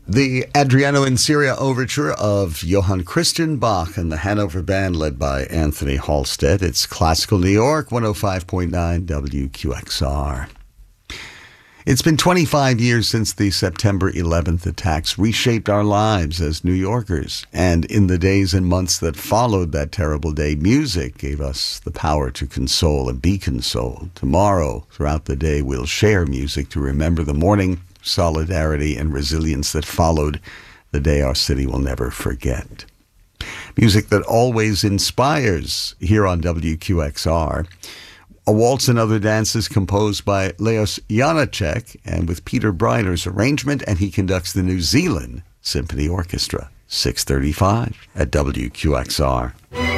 The Adriano in Syria overture of Johann Christian Bach and the Hanover Band led by Anthony Halstead. It's Classical New York, 105.9 WQXR. It's been 25 years since the September 11th attacks reshaped our lives as New Yorkers. And in the days and months that followed that terrible day, music gave us the power to console and be consoled. Tomorrow, throughout the day, we'll share music to remember the morning, solidarity, and resilience that followed the day our city will never forget. Music that always inspires here on WQXR. A Waltz and Other Dances composed by Leos Janáček and with Peter Breiner's arrangement, and he conducts the New Zealand Symphony Orchestra. 6:35 at WQXR.